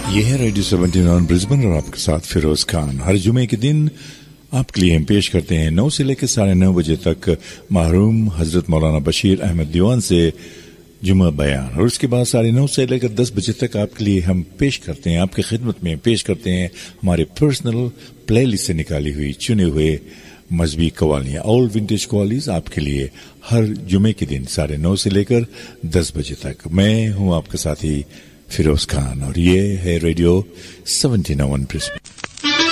ये है radio 79 Brisbane और आपके साथ फिरोज खान। हर जुमे के दिन आपके लिए हम पेश करते हैं 9 से लेकर 9:30 बजे तक मरहूम हजरत मौलाना बशीर अहमद दीवान से जुमा बयान, और उसके बाद 9:30 से लेकर 10 बजे तक आपके लिए हम पेश करते हैं, आपकी खिदमत में पेश करते हैं हमारे पर्सनल प्लेलिस्ट से निकाली हुई चुने हुए मजहबी कवालियां, ऑल विंटेज कवालीज आपके लिए हर जुमे के दिन 9:30 से लेकर 10 बजे तक। मैं हूं आपके साथी फिरोज खान और ये है रेडियो 79 ब्रिस्बेन।